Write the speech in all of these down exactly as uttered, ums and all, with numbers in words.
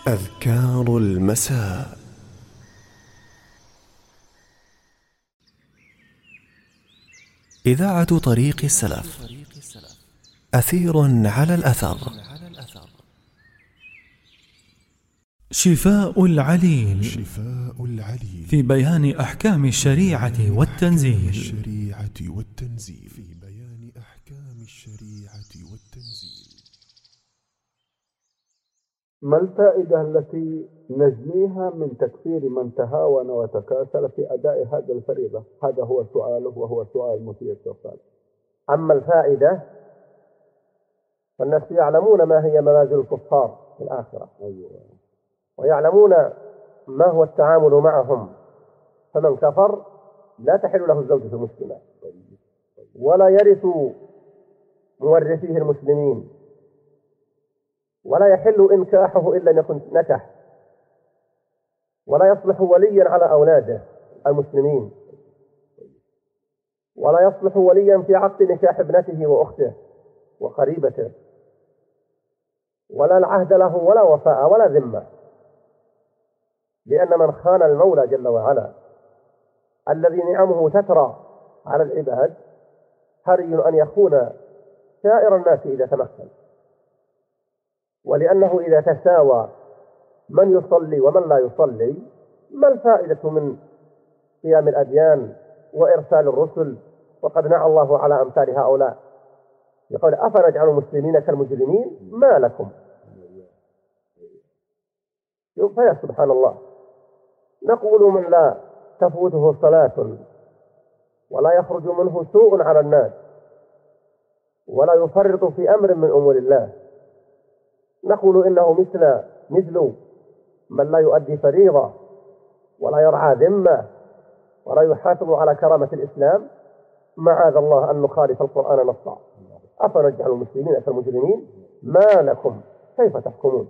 أذكار المساء. إذاعة طريق السلف، أثير على الأثر. شفاء العليل في بيان أحكام الشريعة والتنزيل. ما الفائدة التي نجنيها من تكفير من تهاون وتكاسل في أداء هذه الفريضة؟ هذا هو سؤاله، وهو سؤال مثير سؤال. أما الفائدة فالناس يعلمون ما هي منازل الكفار في الآخرة، ويعلمون ما هو التعامل معهم، فمن كفر لا تحل له الزوجة المسلمة، ولا يرث مورثيه المسلمين، ولا يحل إنكاحه إلا أن يكون نكح، ولا يصلح وليا على أولاده المسلمين، ولا يصلح وليا في عقد نكاح ابنته وأخته وقريبته، ولا العهد له ولا وفاء ولا ذمة، لأن من خان المولى جل وعلا الذي نعمه تترى على العباد حري أن يخون سائر الناس إذا تمكن، ولأنه إذا تساوى من يصلي ومن لا يصلي ما الفائدة من قيام الأديان وإرسال الرسل؟ وقد نعى الله على أمثال هؤلاء يقول: أفنجعل المسلمين كالمجرمين ما لكم. فيا سبحان الله، نقول من لا تفوته صلاة ولا يخرج منه سوء على الناس ولا يفرط في أمر من أمور الله، نقول إنه مثل مثل من لا يؤدي فريضة ولا يرعى ذمة ولا يحافظ على كرامة الإسلام. معاذ الله أن نخالف القرآن نصا. أفنجعل المسلمين كالمجرمين ما لكم كيف تحكمون؟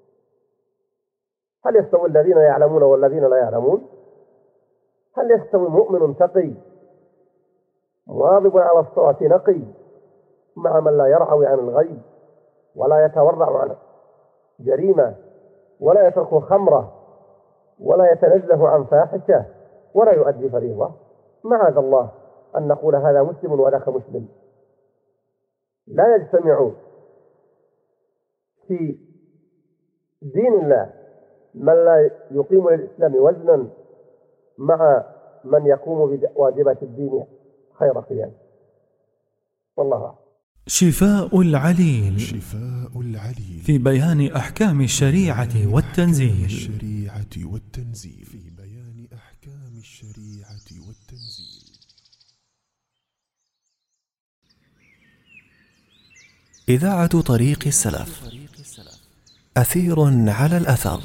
هل يستوي الذين يعلمون والذين لا يعلمون؟ هل يستوي مؤمن تقي مواظب على الصلاة نقي مع من لا يرعوي عن الغيب ولا يتورع عن جريمة ولا يترك خمرة ولا يتنزه عن فاحشة ولا يؤدي فريضة؟ معاذ الله أن نقول هذا مسلم وذاك مسلم. لا يجتمع في دين الله من لا يقيم للإسلام وزنا مع من يقوم بواجبات الدين خير قيام. والله أعلم. شفاء العليل في بيان أحكام الشريعة والتنزيل. إذاعة طريق السلف، أثير على الأثر.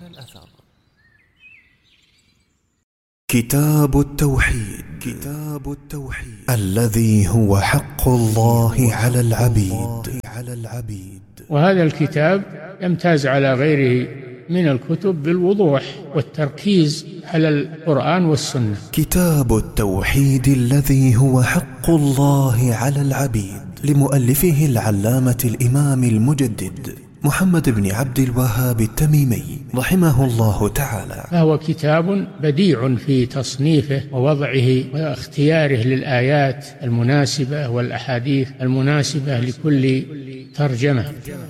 كتاب التوحيد. كتاب التوحيد الذي هو حق الله على العبيد. على العبيد. وهذا الكتاب يمتاز على غيره من الكتب بالوضوح والتركيز على القرآن والسنة. كتاب التوحيد الذي هو حق الله على العبيد، لمؤلفه العلامة الإمام المجدد محمد بن عبد الوهاب التميمي رحمه الله تعالى. فهو كتاب بديع في تصنيفه ووضعه واختياره للآيات المناسبة والأحاديث المناسبة لكل ترجمة.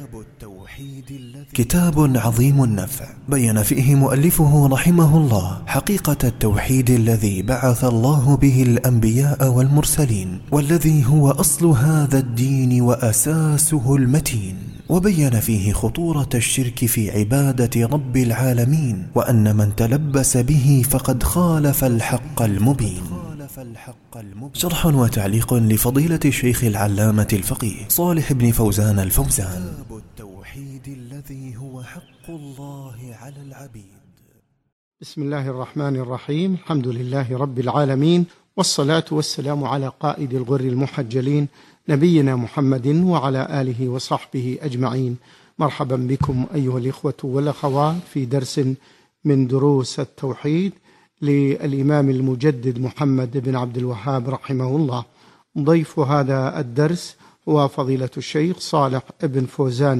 كتاب عظيم النفع، بين فيه مؤلفه رحمه الله حقيقة التوحيد الذي بعث الله به الأنبياء والمرسلين، والذي هو أصل هذا الدين وأساسه المتين، وبين فيه خطورة الشرك في عبادة رب العالمين، وأن من تلبس به فقد خالف الحق المبين. شرح وتعليق لفضيلة الشيخ العلامة الفقيه صالح بن فوزان الفوزان. التوحيد الذي هو حق الله على العبيد. بسم الله الرحمن الرحيم. الحمد لله رب العالمين، والصلاة والسلام على قائد الغر المحجلين نبينا محمد وعلى آله وصحبه أجمعين. مرحبا بكم أيها الإخوة والأخوات في درس من دروس التوحيد للإمام المجدد محمد بن عبد الوهاب رحمه الله. ضيف هذا الدرس هو فضيلة الشيخ صالح بن فوزان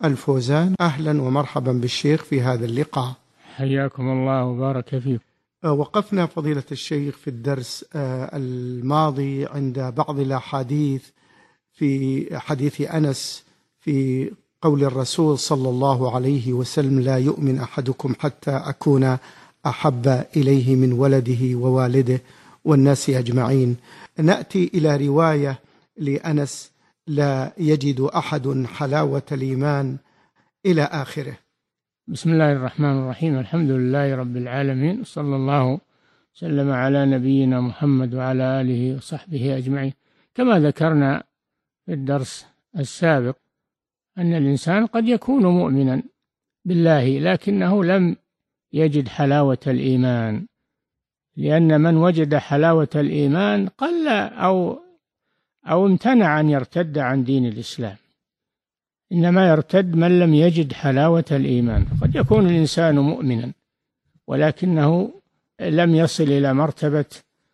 الفوزان. أهلا ومرحبا بالشيخ في هذا اللقاء. حياكم الله وبارك فيكم. وقفنا فضيلة الشيخ في الدرس الماضي عند بعض الأحاديث في حديث أنس في قول الرسول صلى الله عليه وسلم: لا يؤمن أحدكم حتى أكون أحب إليه من ولده ووالده والناس أجمعين. نأتي إلى رواية لأنس: لا يجد أحد حلاوة الإيمان إلى آخره. بسم الله الرحمن الرحيم. الحمد لله رب العالمين، صلى الله وسلم على نبينا محمد وعلى آله وصحبه أجمعين. كما ذكرنا في الدرس السابق أن الإنسان قد يكون مؤمنا بالله لكنه لم يجد حلاوة الإيمان، لأن من وجد حلاوة الإيمان قل أو أو امتنع أن يرتد عن دين الإسلام، إنما يرتد من لم يجد حلاوة الإيمان. قد يكون الإنسان مؤمنا ولكنه لم يصل إلى مرتبة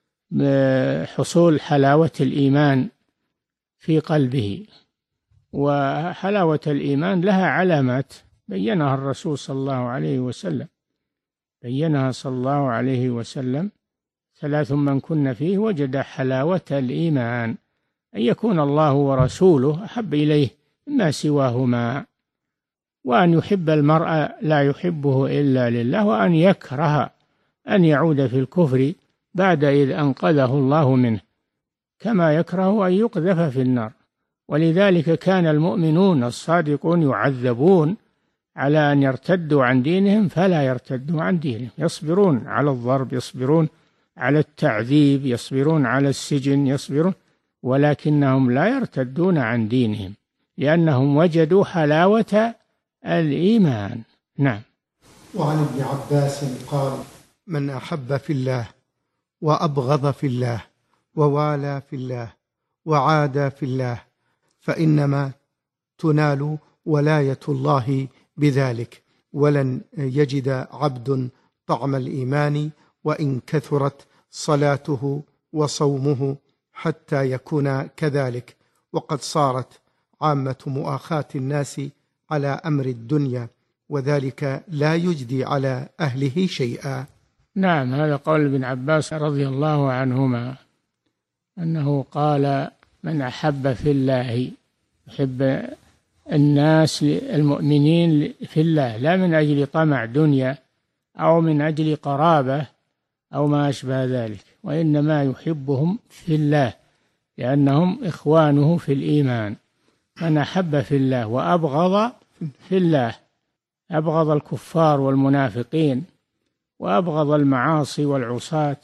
حصول حلاوة الإيمان في قلبه. وحلاوة الإيمان لها علامات بينها الرسول صلى الله عليه وسلم بينها صلى الله عليه وسلم: ثلاث من كن فيه وجد حلاوة الإيمان، أن يكون الله ورسوله أحب إليه مما سواهما، وأن يحب المرء لا يحبه إلا لله، وأن يكره أن يعود في الكفر بعد إذ أنقذه الله منه، كما يكره أن يقذف في النار. ولذلك كان المؤمنون الصادقون يعذبون على أن يرتدوا عن دينهم فلا يرتدوا عن دينهم، يصبرون على الضرب، يصبرون على التعذيب، يصبرون على السجن، يصبرون، ولكنهم لا يرتدون عن دينهم لأنهم وجدوا حلاوة الإيمان. نعم. وعن ابن عباس قال: من أحب في الله وأبغض في الله ووالى في الله وعادى في الله فإنما تنال ولاية الله بذلك، ولن يجد عبد طعم الإيمان وإن كثرت صلاته وصومه حتى يكون كذلك. وقد صارت عامة مؤاخاة الناس على أمر الدنيا، وذلك لا يجدي على أهله شيئا. نعم، هذا قول ابن عباس رضي الله عنهما، أنه قال: من أحب في الله، يحب الناس المؤمنين في الله لا من أجل طمع دنيا أو من أجل قرابة أو ما أشبه ذلك، وإنما يحبهم في الله لأنهم إخوانه في الإيمان. من أحب في الله وأبغض في الله، أبغض الكفار والمنافقين وأبغض المعاصي والعصاة،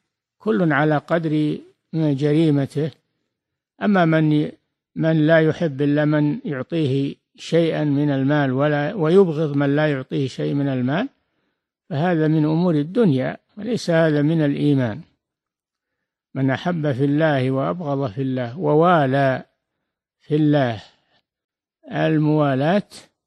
كل على قدر جريمته. أما من من لا يحب إلا من يعطيه شيئا من المال ولا ويبغض من لا يعطيه شيء من المال، فهذا من أمور الدنيا وليس هذا من الإيمان. من أحب في الله وأبغض في الله ووالى في الله، الموالاة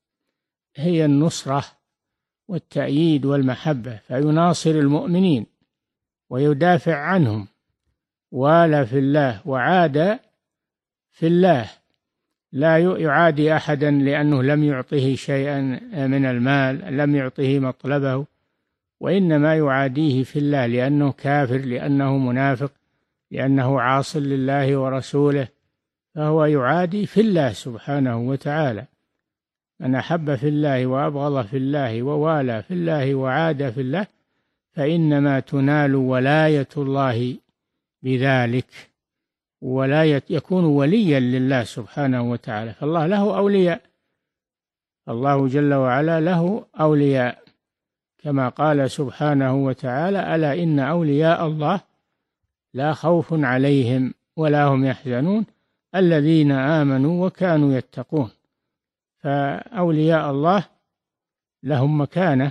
هي النصرة والتأييد والمحبة، فيناصر المؤمنين ويدافع عنهم. والى في الله وعاد في الله، لا يعادي أحدا لأنه لم يعطه شيئا من المال، لم يعطه مطلبه، وإنما يعاديه في الله لأنه كافر، لأنه منافق، لأنه عاص لله ورسوله، فهو يعادي في الله سبحانه وتعالى. من أحب في الله وأبغض في الله ووالى في الله وعاد في الله فإنما تنال ولاية الله بذلك، ولاية يكون وليا لله سبحانه وتعالى. فالله له أولياء، الله جل وعلا له أولياء، كما قال سبحانه وتعالى: ألا إن أولياء الله لا خوف عليهم ولا هم يحزنون الذين آمنوا وكانوا يتقون. فأولياء الله لهم مكانة.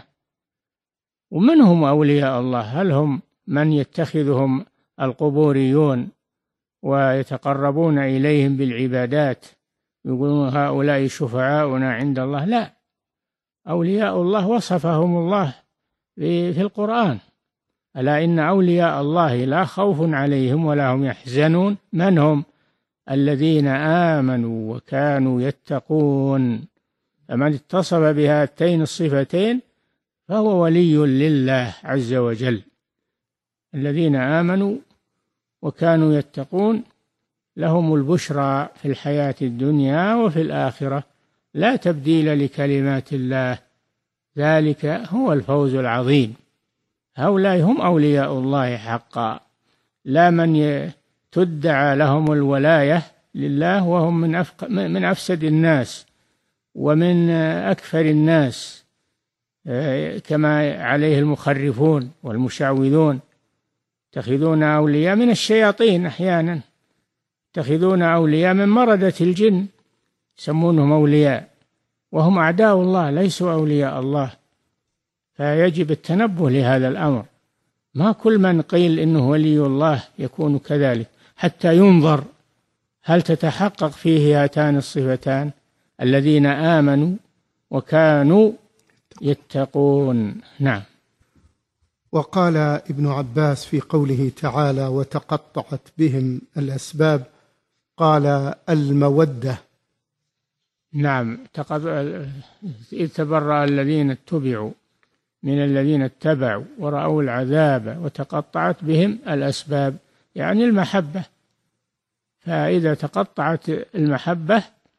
ومن هم أولياء الله؟ هل هم من يتخذهم القبوريون ويتقربون إليهم بالعبادات يقولون هؤلاء شفعاؤنا عند الله؟ لا، أولياء الله وصفهم الله في القرآن: ألا إن أولياء الله لا خوف عليهم ولا هم يحزنون. من هم؟ الذين آمنوا وكانوا يتقون. فمن اتصف بهاتين الصفتين فهو ولي لله عز وجل. الذين آمنوا وكانوا يتقون لهم البشرى في الحياة الدنيا وفي الآخرة لا تبديل لكلمات الله، ذلك هو الفوز العظيم. هؤلاء هم أولياء الله حقا، لا من تدعى لهم الولاية لله وهم من أفق من أفسد الناس ومن أكفر الناس، كما عليه المخرفون والمشعوذون، يتخذون أولياء من الشياطين، أحيانا يتخذون أولياء من مردة الجن يسمونهم أولياء وهم أعداء الله ليسوا أولياء الله. فيجب التنبه لهذا الأمر، ما كل من قيل إنه ولي الله يكون كذلك، حتى ينظر هل تتحقق فيه هاتان الصفتان: الذين آمنوا وكانوا يتقون. نعم. وقال ابن عباس في قوله تعالى: وتقطعت بهم الأسباب، قال: المودة. نعم، إذ تبرأ الذين اتبعوا من الذين اتبعوا ورأوا العذاب وتقطعت بهم الأسباب، يعني المحبة. فإذا تقطعت المحبة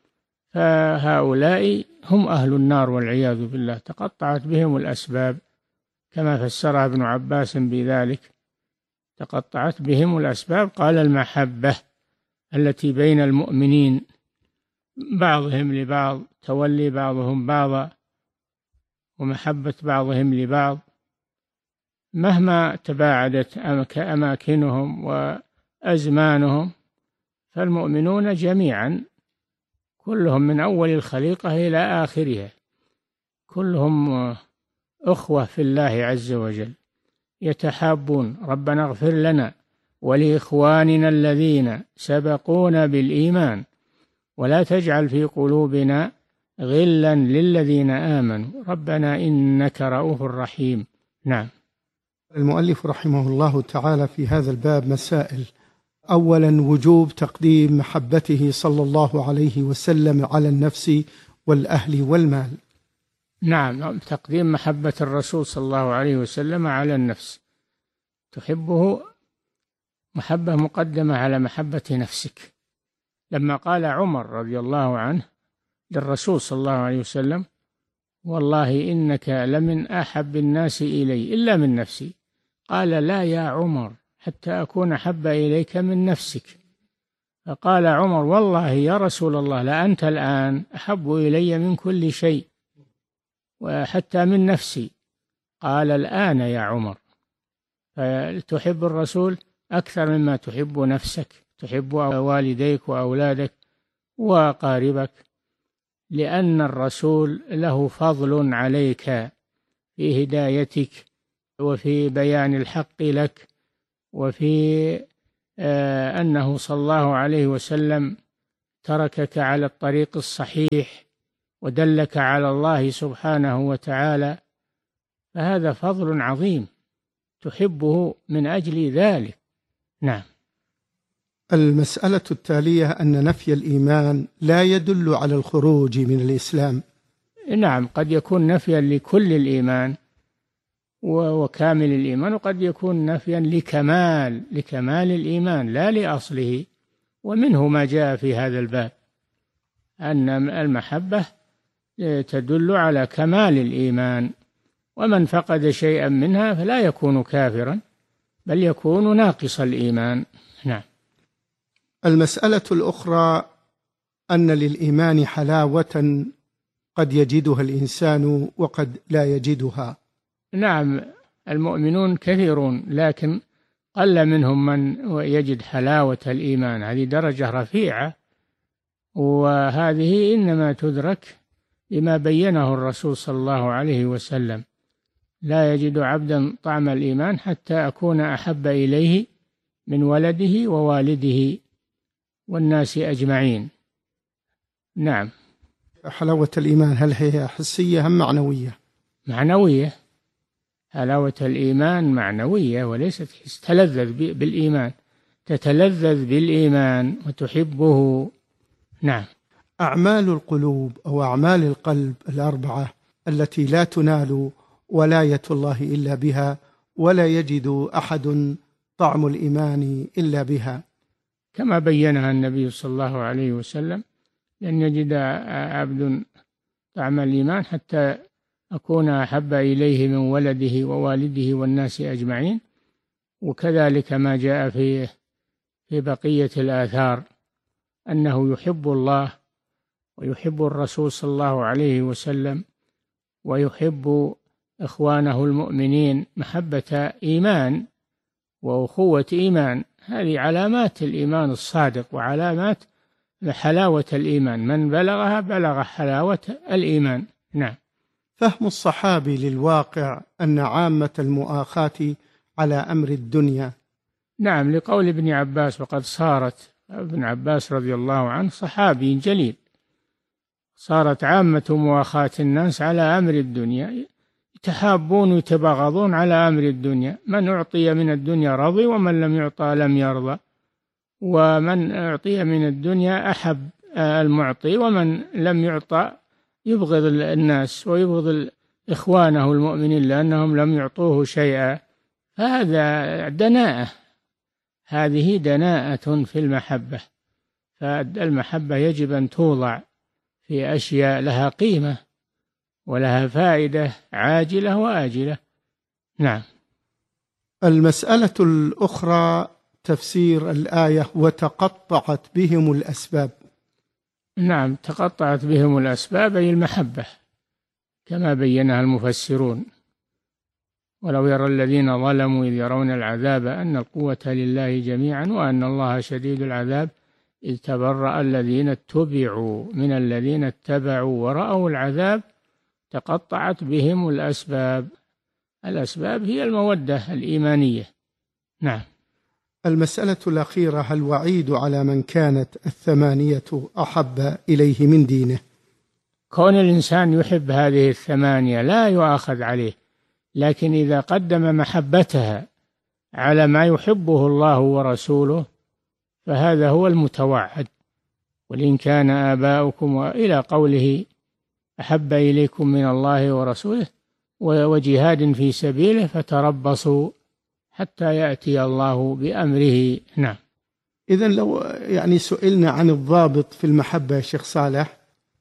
فهؤلاء هم أهل النار والعياذ بالله، تقطعت بهم الأسباب كما فسرها ابن عباس بذلك. تقطعت بهم الأسباب، قال: المحبة التي بين المؤمنين بعضهم لبعض، تولي بعضهم بعضا ومحبة بعضهم لبعض، مهما تباعدت أماكنهم وأزمانهم فالمؤمنون جميعا كلهم من أول الخليقة إلى آخرها كلهم أخوة في الله عز وجل، يتحابون. ربنا اغفر لنا ولإخواننا الذين سبقونا بالإيمان ولا تجعل في قلوبنا غلا للذين آمنوا ربنا إنك رؤوف رحيم. نعم. المؤلف رحمه الله تعالى في هذا الباب مسائل. أولا، وجوب تقديم محبته صلى الله عليه وسلم على النفس والأهل والمال. نعم، تقديم محبة الرسول صلى الله عليه وسلم على النفس، تحبه محبة مقدمة على محبة نفسك. لما قال عمر رضي الله عنه للرسول صلى الله عليه وسلم: والله إنك لمن أحب الناس إلي إلا من نفسي، قال: لا يا عمر حتى أكون أحب إليك من نفسك. فقال عمر: والله يا رسول الله لأنت الآن أحب إلي من كل شيء وحتى من نفسي. قال: الآن يا عمر فتحب الرسول أكثر مما تحب نفسك، تحب والديك وأولادك وأقاربك، لأن الرسول له فضل عليك في هدايتك وفي بيان الحق لك، وفي آه أنه صلى الله عليه وسلم تركك على الطريق الصحيح ودلك على الله سبحانه وتعالى، فهذا فضل عظيم تحبه من أجل ذلك. نعم. المسألة التالية أن نفي الإيمان لا يدل على الخروج من الإسلام. نعم، قد يكون نفيا لكل الإيمان وكامل الإيمان، وقد يكون نفيا لكمال لكمال الإيمان لا لأصله، ومنه ما جاء في هذا الباب أن المحبة تدل على كمال الإيمان، ومن فقد شيئا منها فلا يكون كافرا بل يكون ناقص الإيمان. نعم. المسألة الأخرى أن للإيمان حلاوة قد يجدها الإنسان وقد لا يجدها. نعم، المؤمنون كثيرون لكن قل منهم من يجد حلاوة الإيمان، هذه درجة رفيعة، وهذه إنما تدرك بما بينه الرسول صلى الله عليه وسلم: لا يجد عبدا طعم الإيمان حتى أكون أحب إليه من ولده ووالده والناس أجمعين. نعم. حلاوة الإيمان هل هي حسية أم معنوية؟ معنوية. حلاوة الإيمان معنوية وليست حس. تلذذ بالإيمان، تتلذذ بالإيمان وتحبه. نعم. أعمال القلوب أو أعمال القلب الأربعة التي لا تنال ولاية الله إلا بها، ولا يجد أحد طعم الإيمان إلا بها، كما بينها النبي صلى الله عليه وسلم: لن يجد عبد طعم الإيمان حتى أكون أحب إليه من ولده ووالده والناس أجمعين. وكذلك ما جاء في في بقية الآثار أنه يحب الله ويحب الرسول صلى الله عليه وسلم ويحب إخوانه المؤمنين محبة إيمان وأخوة إيمان. هذه علامات الإيمان الصادق وعلامات حلاوة الإيمان، من بلغها بلغ حلاوة الإيمان. نعم. فهم الصحابي للواقع أن عامة المؤاخاة على أمر الدنيا. نعم، لقول ابن عباس: وقد صارت، ابن عباس رضي الله عنه صحابي جليل، صارت عامة مؤاخاة الناس على أمر الدنيا، يتحابون ويتباغضون على أمر الدنيا، من أعطي من الدنيا رضي ومن لم يعطى لم يرضى، ومن أعطي من الدنيا أحب المعطي ومن لم يعطى يبغض الناس ويبغض إخوانه المؤمنين لأنهم لم يعطوه شيئا. هذا دناءة، هذه دناءة في المحبة. فالمحبة يجب أن توضع في أشياء لها قيمة ولها فائدة عاجلة وآجلة. نعم. المسألة الأخرى تفسير الآية: وتقطعت بهم الأسباب. نعم، تقطعت بهم الأسباب أي المحبة كما بينها المفسرون: ولو يرى الذين ظلموا إذ يرون العذاب أن القوة لله جميعا وأن الله شديد العذاب إذ تبرأ الذين اتبعوا من الذين اتبعوا ورأوا العذاب تقطعت بهم الأسباب. الأسباب هي المودة الإيمانية. نعم. المسألة الأخيرة: هل الوعيد على من كانت الثمانية أحب إليه من دينه؟ كون الإنسان يحب هذه الثمانية لا يؤاخذ عليه، لكن إذا قدم محبتها على ما يحبه الله ورسوله فهذا هو المتوعد. وإن كان آباؤكم، وإلى قوله: أحب إليكم من الله ورسوله وجهاد في سبيله فتربصوا حتى يأتي الله بأمره. نعم. إذن لو يعني سئلنا عن الضابط في المحبة يا شيخ صالح،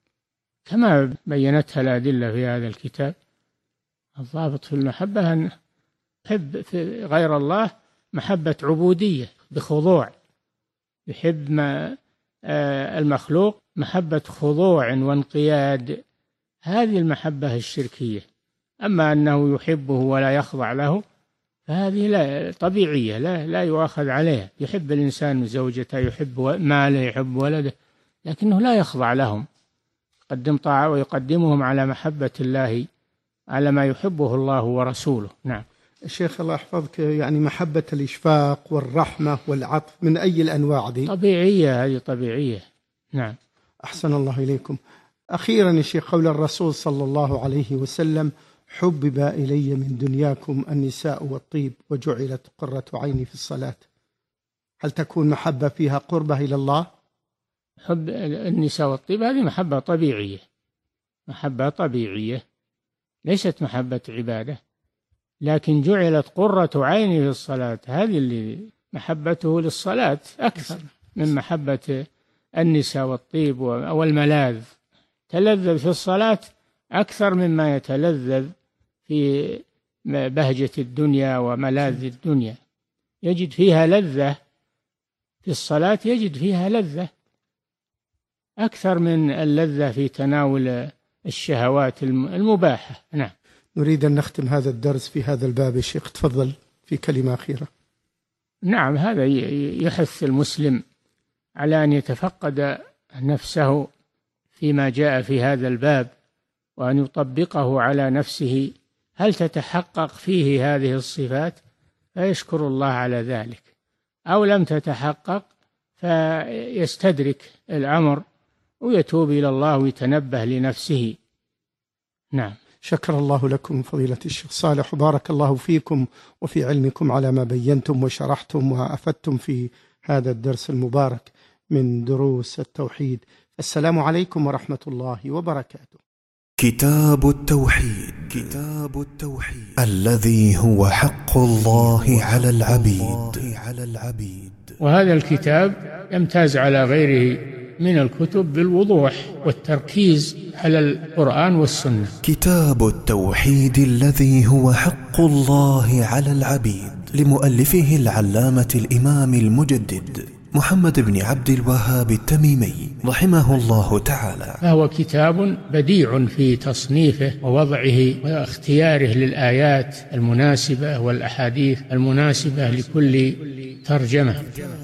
كما بينتها الأدلة في هذا الكتاب، الضابط في المحبة أن يحب في غير الله محبة عبودية بخضوع، يحب ما المخلوق محبة خضوع وانقياد، هذه المحبة الشركية. أما أنه يحبه ولا يخضع له فهذه لا طبيعية، لا لا يؤاخذ عليها. يحب الإنسان زوجته، يحب ماله، يحب ولده، لكنه لا يخضع لهم، يقدم طاعة ويقدمهم على محبة الله، على ما يحبه الله ورسوله. نعم. الشيخ الله يحفظك، يعني محبة الإشفاق والرحمة والعطف من أي الأنواع دي؟ طبيعية، هذه طبيعية. نعم. أحسن الله إليكم. أخيرا يا شيخ، قول الرسول صلى الله عليه وسلم: حبب إلي من دنياكم النساء والطيب وجعلت قرة عيني في الصلاة، هل تكون محبة فيها قربة إلى الله؟ حب النساء والطيب هذه محبة طبيعية، محبة طبيعية ليست محبة عبادة، لكن جعلت قرة عيني في الصلاة، هذه اللي محبته للصلاة أكثر من محبة النساء والطيب والملاذ. تلذذ في الصلاة أكثر مما يتلذذ في بهجة الدنيا وملاذ الدنيا. يجد فيها لذة في الصلاة، يجد فيها لذة أكثر من اللذة في تناول الشهوات المباحة. نعم. نريد أن نختم هذا الدرس في هذا الباب. الشيخ تفضل في كلمة أخيرة. نعم، هذا يحث المسلم على أن يتفقد نفسه فيما جاء في هذا الباب وأن يطبقه على نفسه، هل تتحقق فيه هذه الصفات فيشكر الله على ذلك، أو لم تتحقق فيستدرك الأمر ويتوب إلى الله ويتنبه لنفسه. نعم. شكر الله لكم فضيلة الشيخ صالح، وبارك الله فيكم وفي علمكم على ما بينتم وشرحتم وأفدتم في هذا الدرس المبارك من دروس التوحيد. السلام عليكم ورحمة الله وبركاته. كتاب التوحيد. كتاب التوحيد الذي هو حق الله على العبيد. على العبيد. وهذا الكتاب يمتاز على غيره من الكتب بالوضوح والتركيز على القرآن والسنة. كتاب التوحيد الذي هو حق الله على العبيد، لمؤلفه العلامة الإمام المجدد محمد بن عبد الوهاب التميمي رحمه الله تعالى. فهو كتاب بديع في تصنيفه ووضعه واختياره للآيات المناسبة والأحاديث المناسبة لكل ترجمة.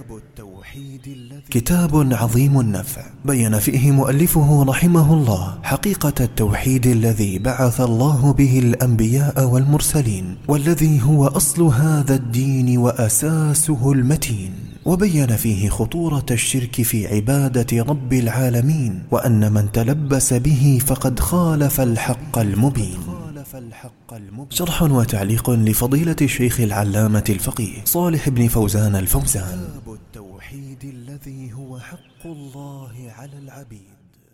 كتاب عظيم النفع، بين فيه مؤلفه رحمه الله حقيقة التوحيد الذي بعث الله به الأنبياء والمرسلين، والذي هو أصل هذا الدين وأساسه المتين، وبين فيه خطورة الشرك في عبادة رب العالمين، وأن من تلبس به فقد خالف الحق المبين. شرح وتعليق لفضيلة الشيخ العلامة الفقيه صالح بن فوزان الفوزان. التوحيد الذي هو حق الله على العبيد.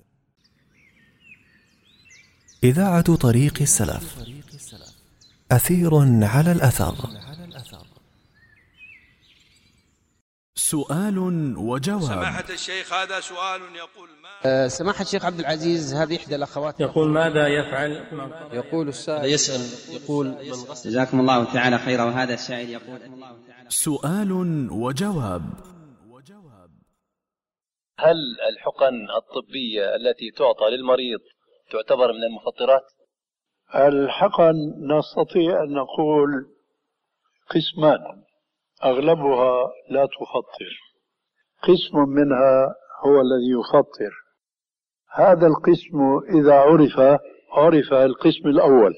إذاعة طريق السلف، أثير على الأثر. سؤال وجواب. سماحة الشيخ، هذا سؤال يقول ما أه سماحة الشيخ عبد العزيز، هذه إحدى الأخوات يقول ماذا يفعل؟ يقول السائل يسأل يقول جزاكم الله تعالى خيرا. وهذا السائل يقول سؤال وجواب. هل الحقن الطبية التي تعطى للمريض تعتبر من المفطرات؟ الحقن نستطيع أن نقول قسمان، أغلبها لا تفطر، قسم منها هو الذي يفطر. هذا القسم إذا عرف عرف القسم الأول.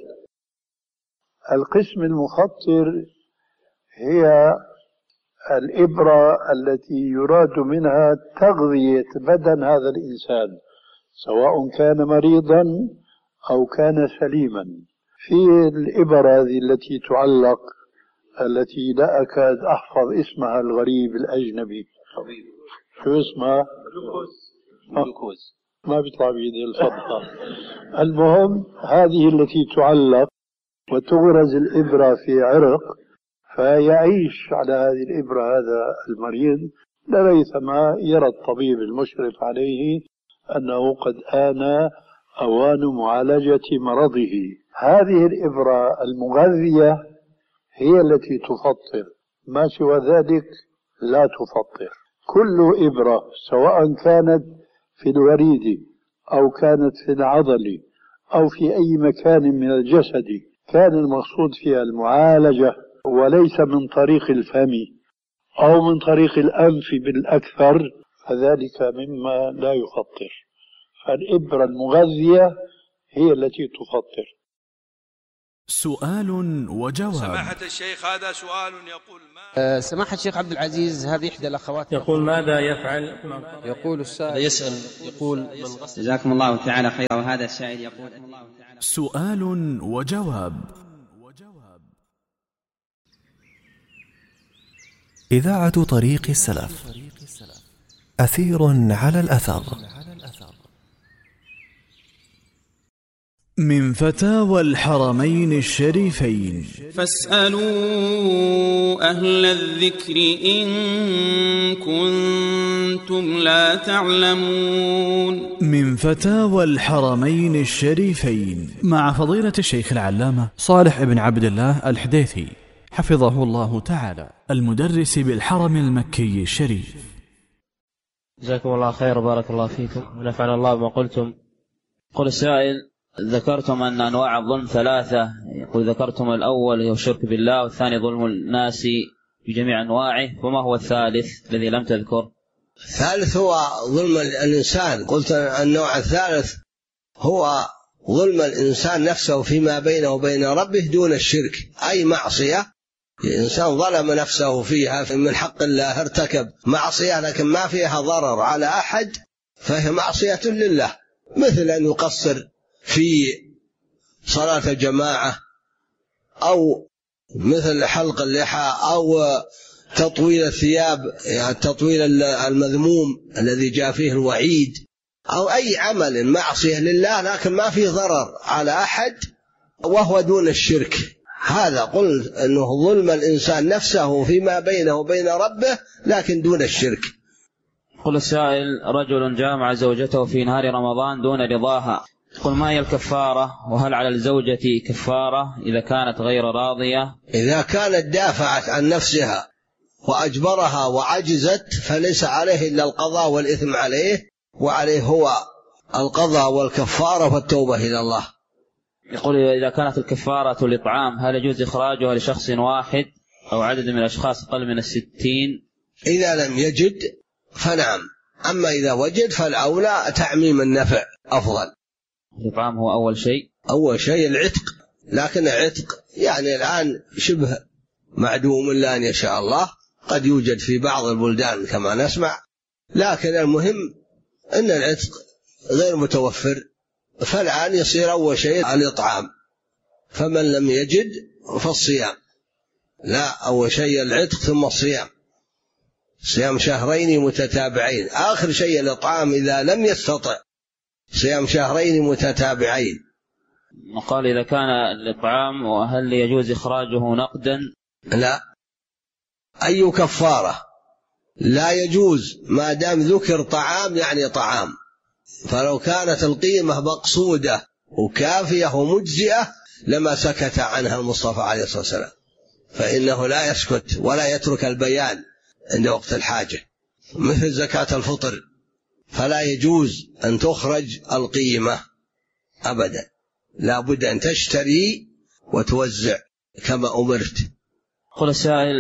القسم المفطر هي الإبرة التي يراد منها تغذية بدن هذا الإنسان، سواء كان مريضا أو كان سليما. في الإبرة هذه التي تعلق، التي لا أكاد أحفظ اسمها الغريب الأجنبي، شو اسمها؟ جلوكوز. ما بيطلع بيدي الفضة. المهم هذه التي تعلق وتغرز الإبرة في عرق، فيعيش على هذه الإبرة هذا المريض لريثما يرى الطبيب المشرف عليه أنه قد آن أوان معالجة مرضه. هذه الإبرة المغذية هي التي تفطر، ما سوى ذلك لا تفطر. كل إبرة سواء كانت في الوريد أو كانت في العضل أو في أي مكان من الجسد كان المقصود فيها المعالجة وليس من طريق الفم أو من طريق الأنف بالأكثر، فذلك مما لا يفطر. فالإبرة المغذية هي التي تفطر. سؤال وجواب. سماحة الشيخ، هذا سؤال يقول ما أه سماحة الشيخ عبد العزيز، هذه إحدى الأخوات يقول ماذا يفعل؟ يقول السائل يسأل يقول جزاكم الله تعالى خيرا. وهذا السائل يقول سؤال وجواب. إذاعة طريق السلف، أثير على الأثر. من فتاوى الحرمين الشريفين. فاسألوا أهل الذكر إن كنتم لا تعلمون. من فتاوى الحرمين الشريفين مع فضيلة الشيخ العلامة صالح بن عبد الله الحديثي حفظه الله تعالى، المدرس بالحرم المكي الشريف. جزاكم الله خير وبارك الله فيكم ونفعنا الله بما قلتم. قل السائل: ذكرتم أن أنواع الظلم ثلاثة، يقول ذكرتم الأول هو الشرك بالله، والثاني ظلم الناس بجميع أنواعه، وما هو الثالث الذي لم تذكر؟ الثالث هو ظلم الإنسان. قلت النوع الثالث هو ظلم الإنسان نفسه فيما بينه وبين ربه دون الشرك، أي معصية الإنسان ظلم نفسه فيها من حق الله، ارتكب معصية لكن ما فيها ضرر على أحد فهي معصية لله، مثل أن يقصر في صلاة الجماعة، أو مثل حلق اللحى، أو تطويل الثياب، يعني التطويل المذموم الذي جاء فيه الوعيد، أو أي عمل معصية لله لكن ما فيه ضرر على أحد وهو دون الشرك، هذا قل أنه ظلم الإنسان نفسه فيما بينه وبين ربه لكن دون الشرك. قل السائل: رجل جامع زوجته في نهار رمضان دون رضاها، قل ما هي الكفارة؟ وهل على الزوجة كفارة إذا كانت غير راضية؟ إذا كانت دافعت عن نفسها وأجبرها وعجزت فليس عليه إلا القضاء والإثم عليه، وعليه هو القضاء والكفارة والتوبة إلى الله. يقول: إذا كانت الكفارة الإطعام هل يجوز إخراجها لشخص واحد أو عدد من الأشخاص أقل من الستين؟ إذا لم يجد فنعم، أما إذا وجد فالأولى تعميم النفع أفضل. الإطعام هو أول شيء أول شيء العتق، لكن العتق يعني الآن شبه معدوم إلا أن يشاء الله، قد يوجد في بعض البلدان كما نسمع، لكن المهم أن العتق غير متوفر، فالآن يصير أول شيء الإطعام، فمن لم يجد فالصيام، لا أول شيء العتق ثم الصيام، صيام شهرين متتابعين، آخر شيء الإطعام إذا لم يستطع صيام شهرين متتابعين. وقال: إذا كان الإطعام وهل يجوز إخراجه نقدا؟ لا، أي كفارة لا يجوز ما دام ذكر طعام يعني طعام، فلو كانت القيمة مقصودة وكافية ومجزئة لما سكت عنها المصطفى عليه الصلاة والسلام، فإنه لا يسكت ولا يترك البيان عند وقت الحاجة، مثل زكاة الفطر فلا يجوز أن تخرج القيمة أبدا، لا بد أن تشتري وتوزع كما أمرت. قل السائل: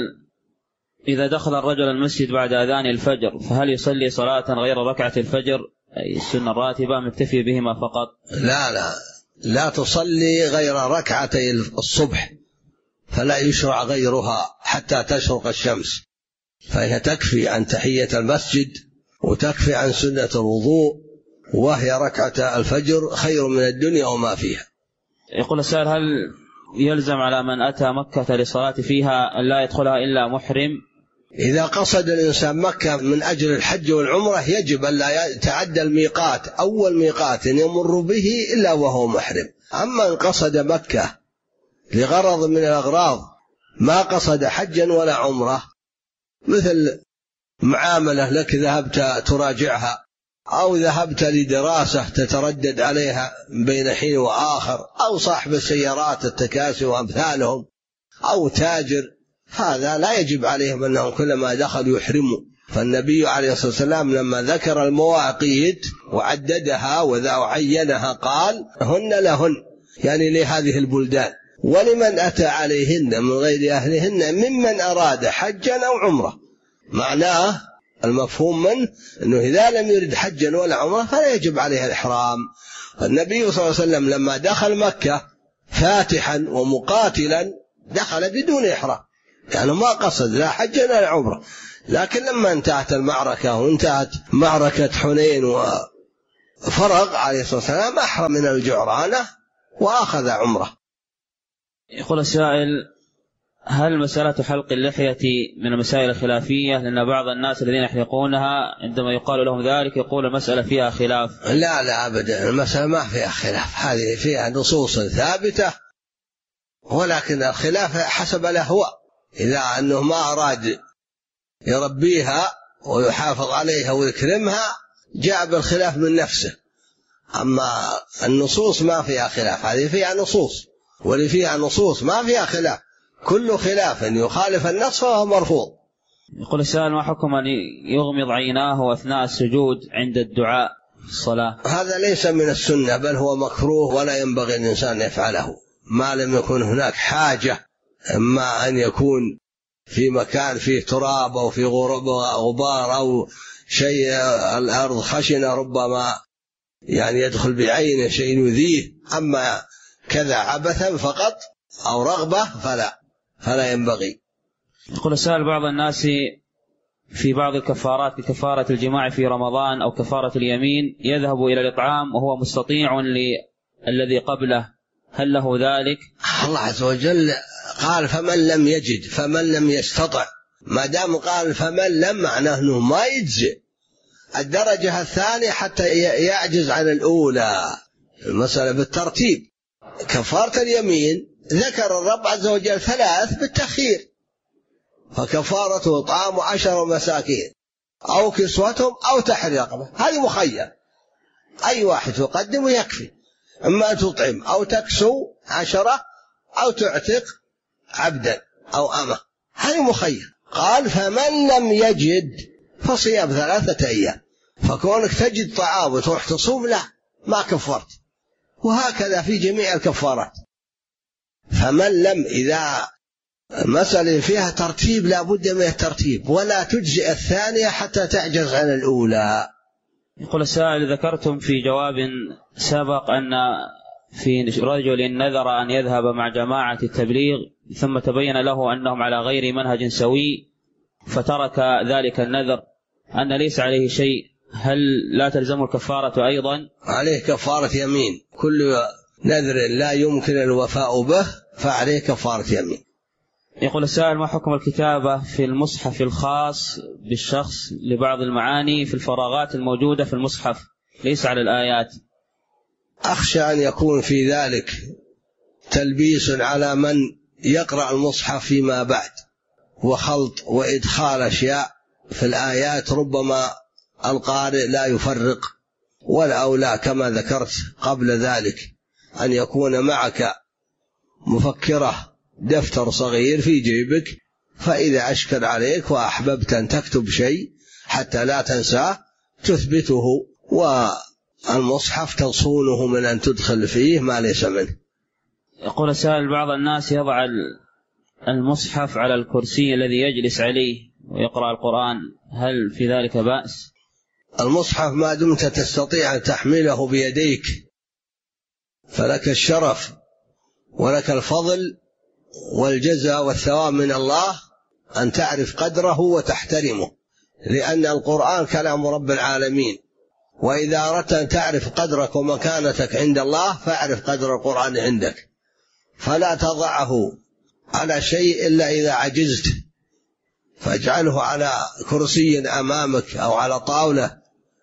إذا دخل الرجل المسجد بعد أذان الفجر فهل يصلي صلاة غير ركعة الفجر أي السنة الراتبة مكتفي بهما فقط؟ لا لا لا تصلي غير ركعتي الصبح، فلا يشرع غيرها حتى تشرق الشمس، فهي تكفي عن تحية المسجد وتكفي عن سنة الوضوء، وهي ركعة الفجر خير من الدنيا وما فيها. يقول السائل: هل يلزم على من أتى مكة للصلاة فيها أن لا يدخلها إلا محرم؟ إذا قصد الإنسان مكة من أجل الحج والعمرة يجب أن لا يتعدى الميقات، أول ميقات يمر به إلا وهو محرم. أما إن قصد مكة لغرض من الأغراض ما قصد حجا ولا عمرة، مثل معاملة لك ذهبت تراجعها، أو ذهبت لدراسة تتردد عليها بين حين وآخر، أو صاحب السيارات التكاسي وأمثالهم، أو تاجر، هذا لا يجب عليهم أنهم كلما دخلوا يحرموا. فالنبي عليه الصلاة والسلام لما ذكر المواقيت وعددها وذا عينها قال: هن لهن، يعني لهذه البلدان، ولمن أتى عليهن من غير أهلهن ممن أراد حجا أو عمرة. معناه المفهوم من أنه إذا لم يرد حجا ولا عمرة فلا يجب عليه الإحرام. النبي صلى الله عليه وسلم لما دخل مكة فاتحا ومقاتلا دخل بدون إحرام، يعني ما قصد لا حجا ولا عمرة، لكن لما انتهت المعركة وانتهت معركة حنين وفرغ عليه الصلاة والسلام أحرم من الجعرانة وأخذ عمرة. يقول السائل: هل مسألة حلق اللحية من المسائل الخلافية؟ لأن بعض الناس الذين يحلقونها عندما يقال لهم ذلك يقول المسألة فيها خلاف. لا لا أبدا، المسألة ما فيها خلاف، هذه فيها نصوص ثابتة، ولكن الخلاف حسب الأهواء. إذا أنه ما أراد يربيها ويحافظ عليها ويكرمها جاء بالخلاف من نفسه، أما النصوص ما فيها خلاف، هذه فيها نصوص، واللي فيها نصوص ما فيها خلاف، كل خلاف يخالف النص فهو مرفوض. يقول السائل: ما حكم أن يغمض عيناه أثناء السجود عند الدعاء في الصلاة؟ هذا ليس من السنة، بل هو مكروه ولا ينبغي الإنسان يفعله ما لم يكن هناك حاجة، إما أن يكون في مكان فيه تراب أو في غبار أو شيء الأرض خشنة ربما يعني يدخل بعينه شيء يذيه، أما كذا عبثا فقط أو رغبة فلا فلا ينبغي. يقول السائل: بعض الناس في بعض الكفارات ككفارة الجماع في رمضان أو كفارة اليمين يذهب إلى الإطعام وهو مستطيع للذي قبله، هل له ذلك؟ الله عز وجل قال: فمن لم يجد، فمن لم يستطع، ما دام قال فمن لم معناه أنه ما يجزئ، الدرجة الثانية حتى يعجز عن الأولى. المسألة بالترتيب. كفارة اليمين ذكر الرب عز وجل ثلاث بالتخيير، فكفارته إطعام عشر مساكين أو كسوتهم أو تحرير رقبة، هذه مخير، أي واحد تقدم يكفي، إما تطعم أو تكسو عشرة أو تعتق عبدا أو أمة، هذه مخير. قال فمن لم يجد فصيام ثلاثة أيام. فكونك تجد طعام وتروح تصوم لا، ما كفرت. وهكذا في جميع الكفارات. فمن لم، إذا مسألة فيها ترتيب لا بد من الترتيب، ولا تجزئ الثانية حتى تعجز عن الأولى. يقول السائل: ذكرتم في جواب سبق أن في رجل نذر أن يذهب مع جماعة التبليغ ثم تبين له أنهم على غير منهج سوي فترك ذلك النذر، أن ليس عليه شيء، هل لا تلزم الكفارة أيضا؟ عليه كفارة يمين. كل نذر لا يمكن الوفاء به فعليه كفارة يمين. يقول السائل: ما حكم الكتابة في المصحف الخاص بالشخص لبعض المعاني في الفراغات الموجودة في المصحف ليس على الآيات؟ أخشى أن يكون في ذلك تلبيس على من يقرأ المصحف فيما بعد، وخلط وإدخال أشياء في الآيات ربما القارئ لا يفرق. والأولى كما ذكرت قبل ذلك أن يكون معك مفكرة، دفتر صغير في جيبك، فإذا أشكل عليك وأحببت أن تكتب شيء حتى لا تنساه تثبته، والمصحف تصونه من أن تدخل فيه ما ليس منه. يقول السائل: بعض الناس يضع المصحف على الكرسي الذي يجلس عليه ويقرأ القرآن، هل في ذلك بأس؟ المصحف ما دمت تستطيع أن تحمله بيديك فلك الشرف ولك الفضل والجزاء والثواب من الله أن تعرف قدره وتحترمه، لأن القرآن كلام رب العالمين. وإذا أردت أن تعرف قدرك ومكانتك عند الله فاعرف قدر القرآن عندك، فلا تضعه على شيء إلا إذا عجزت، فاجعله على كرسي أمامك أو على طاولة.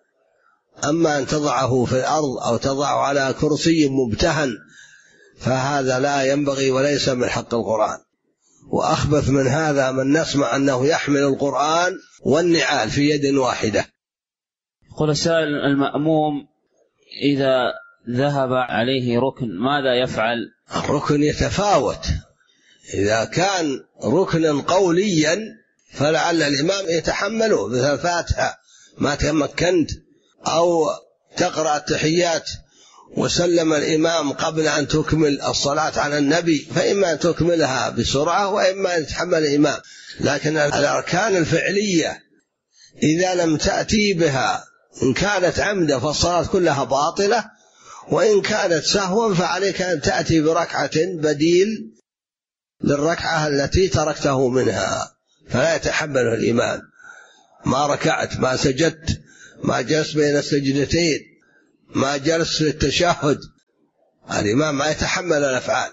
أما أن تضعه في الأرض أو تضعه على كرسي مبتهن فهذا لا ينبغي وليس من حق القرآن. وأخبث من هذا من نسمع أنه يحمل القرآن والنعال في يد واحدة. يقول السائل: المأموم إذا ذهب عليه ركن ماذا يفعل؟ الركن يتفاوت. إذا كان ركنا قوليا فلعل الإمام يتحمله، مثل الفاتحة ما تمكنت، أو تقرأ التحيات وسلم الإمام قبل أن تكمل الصلاة على النبي، فإما أن تكملها بسرعة وإما أن يتحمل الإمام. لكن الأركان الفعلية إذا لم تأتي بها إن كانت عمدا فالصلاة كلها باطلة، وإن كانت سهوا فعليك أن تأتي بركعة بديل للركعة التي تركته منها، فلا يتحمله الإمام. ما ركعت، ما سجدت، ما جلس بين السجدتين، ما جلس في التشهد، الإمام ما يتحمل الأفعال.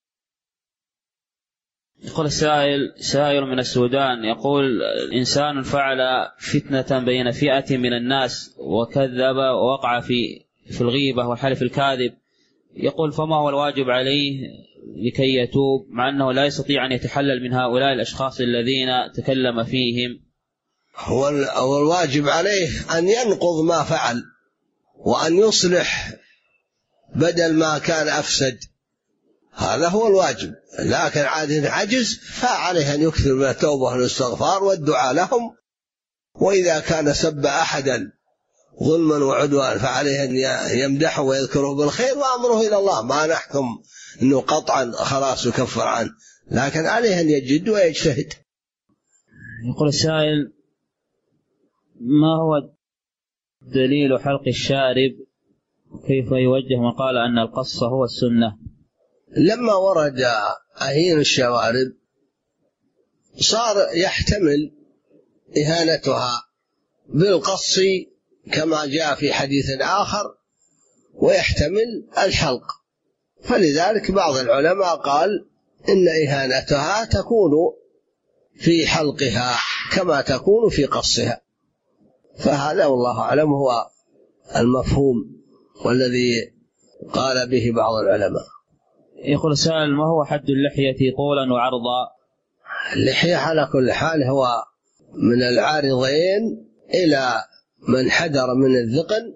يقول السائل: سائل من السودان يقول: إنسان فعل فتنة بين فئة من الناس وكذب ووقع في في الغيبة والحلف الكاذب، يقول فما هو الواجب عليه لكي يتوب مع أنه لا يستطيع أن يتحلل من هؤلاء الأشخاص الذين تكلم فيهم؟ هو الواجب عليه أن ينقض ما فعل وأن يصلح بدل ما كان أفسد، هذا هو الواجب. لكن عاد عجز فعليه أن يكثر من التوبة والاستغفار والدعاء لهم. وإذا كان سب أحدا ظلما وعدوان فعليه أن يمدحه ويذكره بالخير وأمره إلى الله. ما نحكم أنه قطعا خلاص يكفر عنه، لكن عليه أن يجد ويجتهد. يقول السائل: ما هو دليل حلق الشارب؟ كيف يوجه من قال أن القص هو السنة؟ لما ورد أهين الشوارب صار يحتمل إهانتها بالقص كما جاء في حديث آخر، ويحتمل الحلق، فلذلك بعض العلماء قال إن إهانتها تكون في حلقها كما تكون في قصها، فهذا والله أعلم هو المفهوم والذي قال به بعض العلماء. يقول السائل: ما هو حد اللحية طولا وعرضا؟ اللحية على كل حال هو من العارضين إلى من حدر من الذقن.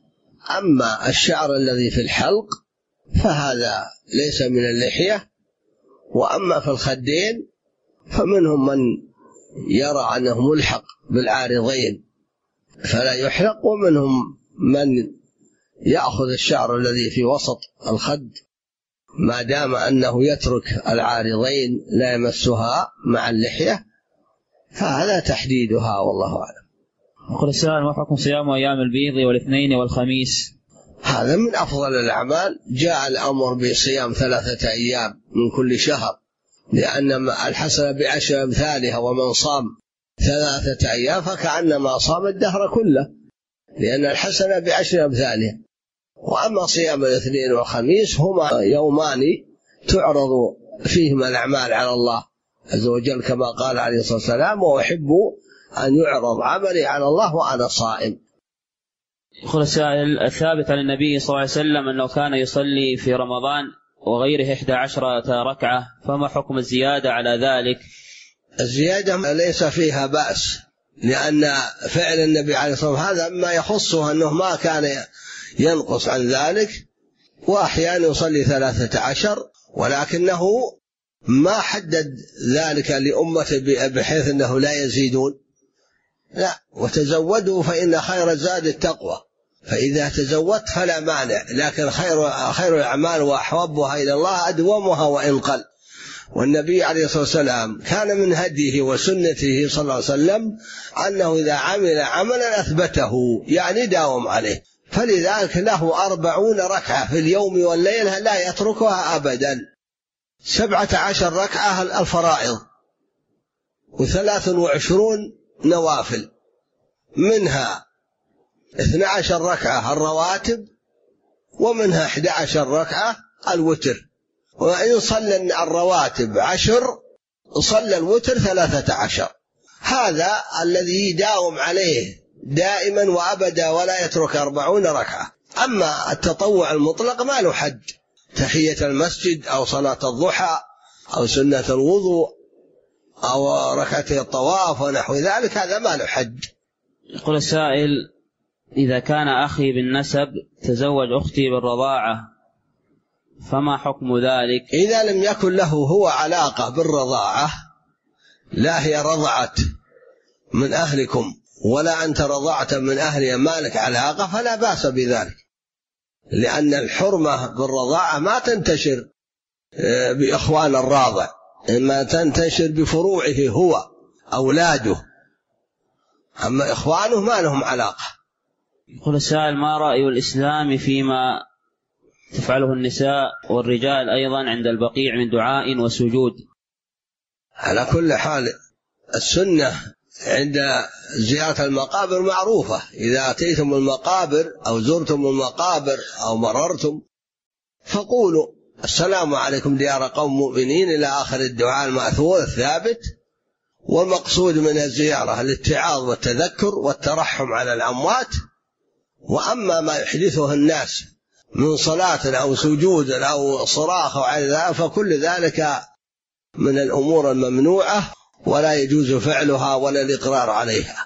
أما الشعر الذي في الحلق فهذا ليس من اللحية. وأما في الخدين فمنهم من يرى أنه ملحق بالعارضين فلا يحلق، ومنهم من يأخذ الشعر الذي في وسط الخد ما دام أنه يترك العارضين لا يمسها مع اللحية، فهذا تحديدها والله أعلم. يقول السائل: ما حكم صيام أيام البيض والاثنين والخميس؟ هذا من أفضل الأعمال. جاء الأمر بصيام ثلاثة أيام من كل شهر، لأن الحسنة بعشر أمثالها، ومن صام ثلاثة أيام فكأنما صام الدهر كله، لأن الحسنة بعشر أمثالها. وأما صيام الاثنين والخميس هما يومان تعرض فيهما الأعمال على الله عز وجل، كما قال عليه الصلاة والسلام: وأحب أن يعرض عملي على الله وأنا صائم. يقول السائل: الثابت عن النبي صلى الله عليه وسلم أنه كان يصلي في رمضان وغيره إحدى عشرة ركعة، فما حكم الزيادة على ذلك؟ الزيادة ليس فيها بأس، لأن فعل النبي عليه الصلاة والسلام هذا ما يخصه أنه ما كان ينقص عن ذلك، وأحيانا يصلي ثلاثة عشر، ولكنه ما حدد ذلك لأمته بحيث أنه لا يزيدون، لا، وتزودوا فإن خير الزاد التقوى، فإذا تزودت فلا مانع، لكن خير خير الأعمال وأحوبها إلى الله أدومها وإن قل. والنبي عليه الصلاة والسلام كان من هديه وسنته صلى الله عليه وسلم أنه إذا عمل عملا أثبته، يعني داوم عليه، فلذلك له أربعون ركعة في اليوم والليلة لا يتركها أبدا. سبعة عشر ركعة الفرائض، وثلاث وعشرون نوافل، منها اثنى عشر ركعة الرواتب، ومنها احد عشر ركعة الوتر. وإن صلى الرواتب عشر صلى الوتر ثلاثة عشر. هذا الذي يداوم عليه دائما وأبدا ولا يترك أربعون ركعة. أما التطوع المطلق ما له حد، تحية المسجد أو صلاة الضحى أو سنة الوضوء أو ركعتي الطواف ونحو ذلك، هذا ما له حد. يقول السائل: إذا كان أخي بالنسب تزوج أختي بالرضاعة فما حكم ذلك؟ إذا لم يكن له هو علاقة بالرضاعة، لا هي رضعت من أهلكم ولا أنت رضعت من أهل مالك علاقة، فلا بأس بذلك، لأن الحرمة بالرضاعة ما تنتشر بإخوان الراضع، إما تنتشر بفروعه هو أولاده، أما إخوانه ما لهم علاقة. يقول السائل: ما رأي الإسلام فيما تفعله النساء والرجال أيضا عند البقيع من دعاء وسجود؟ على كل حال السنة عند زيارة المقابر معروفة، إذا أتيتم المقابر أو زرتم المقابر أو مررتم فقولوا السلام عليكم ديار قوم مؤمنين إلى آخر الدعاء المأثور الثابت. والمقصود من الزيارة الاتعاظ والتذكر والترحم على الأموات. وأما ما يحدثه الناس من صلاة أو سجود أو صراخ أو على ذلك فكل ذلك من الأمور الممنوعة، ولا يجوز فعلها ولا الإقرار عليها،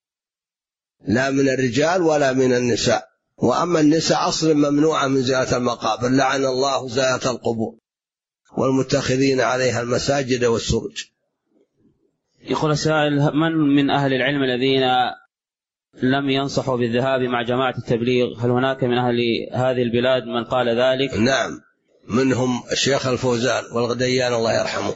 لا من الرجال ولا من النساء. وأما النساء أصلا ممنوعة من زيارة المقابر، لعن الله زيارة القبور والمتخذين عليها المساجد والسرج. يقول السائل: من من أهل العلم الذين لم ينصحوا بالذهاب مع جماعة التبليغ، هل هناك من أهل هذه البلاد من قال ذلك؟ نعم، منهم الشيخ الفوزان والغديان الله يرحمه،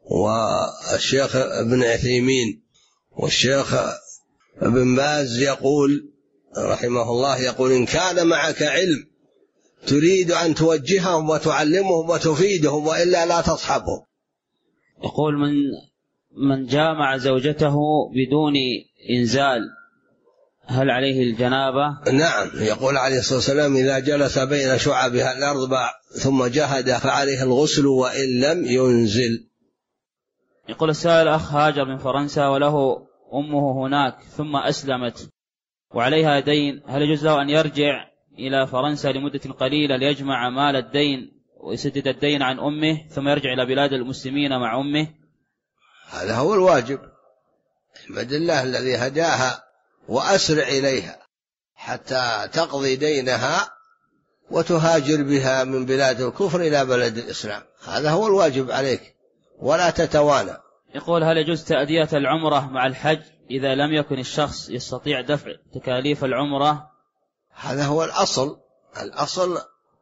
والشيخ ابن عثيمين، والشيخ ابن باز يقول رحمه الله، يقول: إن كان معك علم تريد أن توجههم وتعلمهم وتفيدهم، وإلا لا تصحبهم. يقول: من من جامع زوجته بدون إنزال هل عليه الجنابة؟ نعم، يقول عليه الصلاة والسلام: إذا جلس بين شعبها الأربع ثم جهد فعليه الغسل وإن لم ينزل. يقول السائل: أخ هاجر من فرنسا وله أمه هناك ثم أسلمت، وعليها دين، هل يجوز له أن يرجع إلى فرنسا لمدة قليلة ليجمع مال الدين ويسدد الدين عن أمه ثم يرجع إلى بلاد المسلمين مع أمه؟ هذا هو الواجب. احمد الله الذي هداها وأسرع إليها حتى تقضي دينها وتهاجر بها من بلاد الكفر إلى بلد الإسلام، هذا هو الواجب عليك ولا تتوانى. يقول هل يجوز تأدية العمرة مع الحج إذا لم يكن الشخص يستطيع دفع تكاليف العمرة؟ هذا هو الأصل، الأصل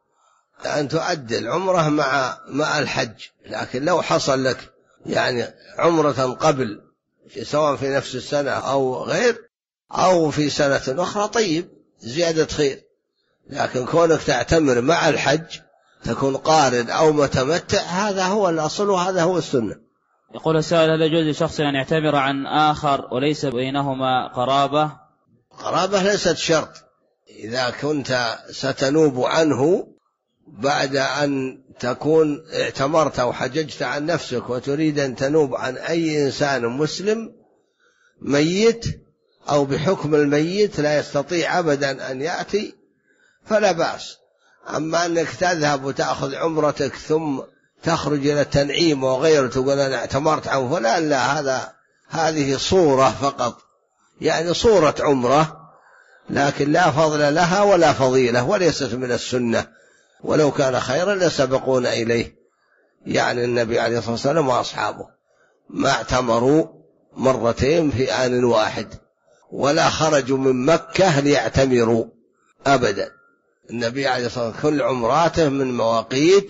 أن تؤدي العمرة مع مع الحج، لكن لو حصل لك يعني عمرة قبل سواء في نفس السنة أو غير أو في سنة أخرى طيب زيادة خير، لكن كونك تعتمر مع الحج تكون قارن أو متمتع هذا هو الأصل وهذا هو السنة. يقول السائل هل يجوز لشخص أن يعتمر عن آخر وليس بينهما قرابة؟ قرابة ليست شرط، إذا كنت ستنوب عنه بعد أن تكون اعتمرت أو حججت عن نفسك وتريد أن تنوب عن أي إنسان مسلم ميت أو بحكم الميت لا يستطيع أبدا أن يأتي فلا بأس. أما أنك تذهب وتأخذ عمرتك ثم تخرج إلى التنعيم وغيره تقول أنا اعتمرت عن فلان، لا، هذا هذه صورة فقط، يعني صورة عمرة لكن لا فضل لها ولا فضيلة وليست من السنة، ولو كان خيرا لسبقون إليه. يعني النبي عليه الصلاة والسلام وأصحابه ما اعتمروا مرتين في آن واحد ولا خرجوا من مكة ليعتمروا أبدا. النبي عليه الصلاة والسلام كل عمراته من مواقيت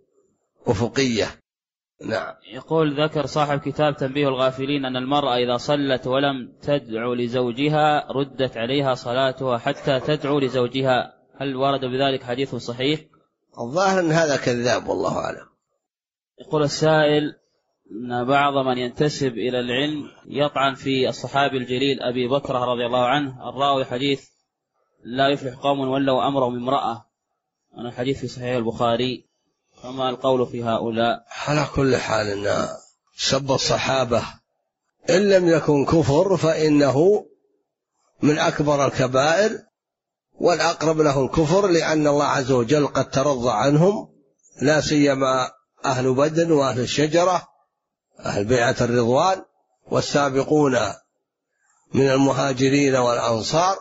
أفقية. نعم. يقول ذكر صاحب كتاب تنبيه الغافلين أن المرأة إذا صلت ولم تدعو لزوجها ردت عليها صلاتها حتى تدعو لزوجها، هل ورد بذلك حديث صحيح؟ الظاهر أن هذا كذاب والله أعلم. يقول السائل أن بعض من ينتسب إلى العلم يطعن في الصحابي الجليل أبي بكر رضي الله عنه الراوي حديث لا يفلح قوم ولوا أمرهم امرأة، أنا الحديث في صحيح البخاري، فما القول في هؤلاء؟ على كل حال أن سب الصحابة إن لم يكن كفر فإنه من أكبر الكبائر، والأقرب له الكفر لأن الله عز وجل قد ترضى عنهم، لا سيما أهل بدر وأهل الشجرة أهل بيعة الرضوان والسابقون من المهاجرين والأنصار،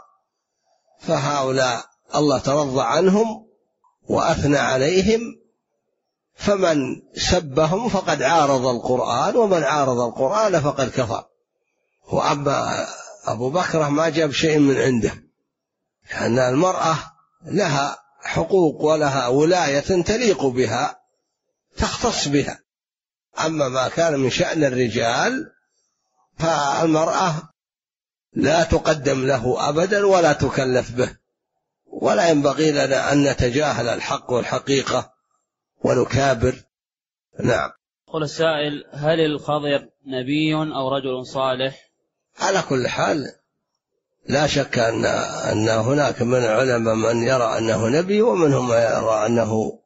فهؤلاء الله ترضى عنهم وأثنى عليهم، فمن سبهم فقد عارض القرآن، ومن عارض القرآن فقد كفر. وأما أبو بكر ما جاب شيء من عنده، لأن المرأة لها حقوق ولها ولاية تليق بها تختص بها، أما ما كان من شأن الرجال فالمرأة لا تقدم له أبدا ولا تكلف به، ولا ينبغي لنا أن نتجاهل الحق والحقيقة ونكابر. نعم. قل السائل هل الخضر نبي أو رجل صالح؟ على كل حال لا شك أن, أن هناك من العلماء من يرى أنه نبي ومنهم يرى أنه